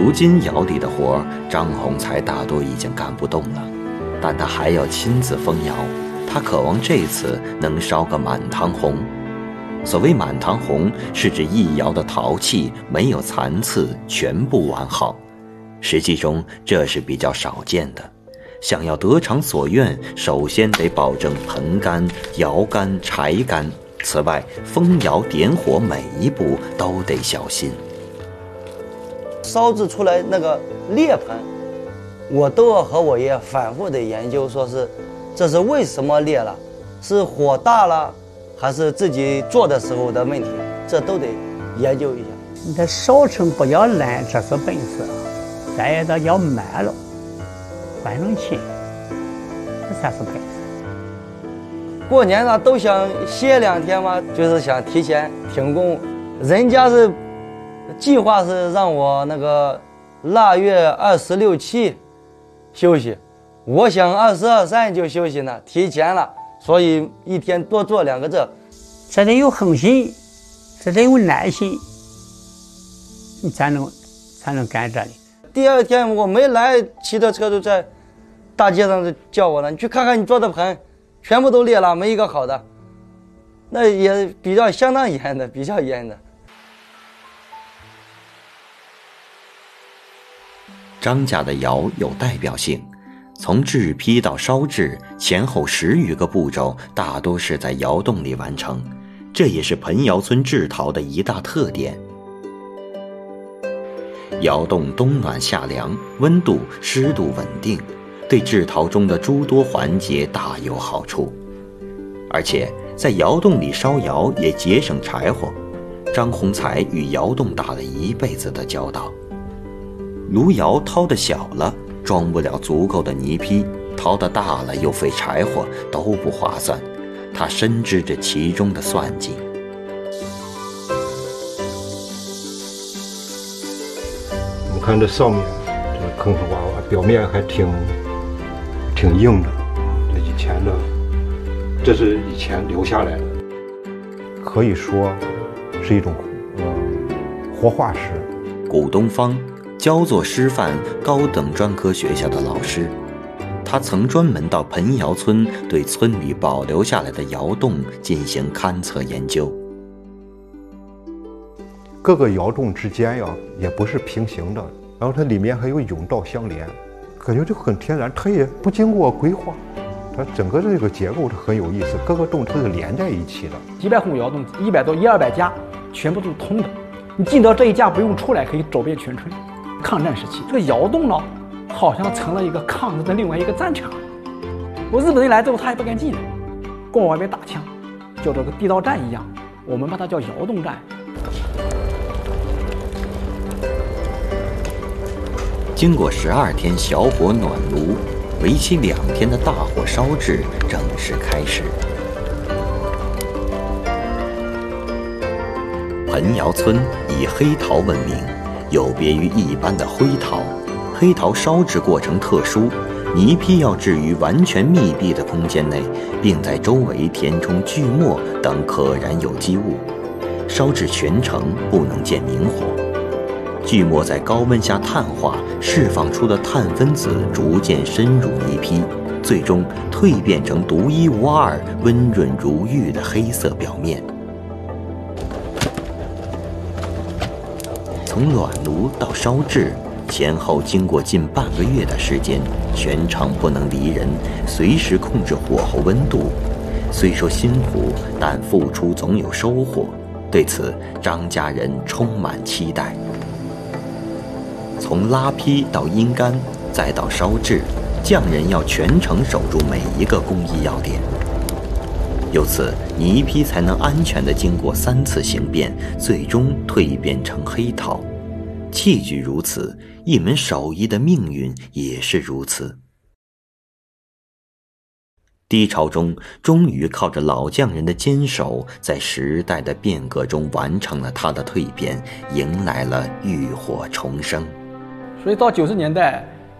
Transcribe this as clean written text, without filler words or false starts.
如今窑里的活，张宏才大多已经干不动了，但他还要亲自封窑，他渴望这次能烧个满堂红。所谓满堂红，是指一窑的陶器没有残次，全部完好。实际中这是比较少见的，想要得偿所愿，首先得保证盆干、窑干、柴干，此外封窑点火每一步都得小心。 烧制出来那个裂盆，我都要和我爷反复的研究，说是这是为什么裂了，是火大了还是自己做的时候的问题，这都得研究一下。 你的烧成不要烂，这是本事；再一个要慢了，换成轻，这才是本事。 过年呢都想歇2天嘛，就是想提前停工。人家是计划是让我那个腊月26、7休息，我想22、23就休息呢，提前了，所以一天多做2个这。 这得有恒心，这得有耐心，你才能干这里。 第2天我没来，骑着车就在大街上就叫我了，你去看看你做的盆，全部都裂了，没一个好的。那也比较相当严的，比较严的。 张家的窑有代表性，从制坯到烧制前后10余个步骤，大多是在窑洞里完成，这也是盆窑村制陶的一大特点。窑洞冬暖夏凉，温度湿度稳定，对制陶中的诸多环节大有好处。而且在窑洞里烧窑也节省柴火，张宏才与窑洞打了1辈子的交道。炉窑掏得小了，装不了足够的泥坯，掏得大了又费柴火，都不划算。他深知这其中的算计。 我们看这上面这个坑坑洼洼，表面还挺硬的，这以前的，这是以前留下来的，可以说是一种活化石。 古东方，焦作师范高等专科学校的老师，他曾专门到盆窑村对村里保留下来的窑洞进行勘测研究。 各个窑洞之间呀，也不是平行的，然后它里面还有甬道相连，感觉就很天然，它也不经过规划，它整个这个结构是很有意思，各个洞它是连在一起的。 几百户窑洞，100多100-200家，全部都是通的。你进到这一家不用出来，可以走遍全村。抗战时期，这个窑洞呢，好像成了一个抗日的另外一个战场。日本人来之后，他也不敢进来，光外面打枪，就这个地道战一样，我们把它叫窑洞战。 经过12天小火暖炉，为期2天的大火烧制正式开始。盆窑村以黑陶闻名，有别于一般的灰陶。黑陶烧制过程特殊，泥坯要置于完全密闭的空间内，并在周围填充锯末等可燃有机物，烧制全程不能见明火。锯末在高温下碳化，释放出的碳分子逐渐深入泥坯，最终蜕变成独一无二、温润如玉的黑色表面。从暖炉到烧制，前后经过近半个月的时间，全程不能离人，随时控制火候温度。虽说辛苦，但付出总有收获。对此，张家人充满期待。从拉坯到阴干，再到烧制，匠人要全程守住每一个工艺要点。由此，泥坯才能安全地经过3次形变，最终蜕变成黑陶。器具如此，一门手艺的命运也是如此。低潮中，终于靠着老匠人的坚守，在时代的变革中完成了它的蜕变，迎来了浴火重生。 所以到90年代，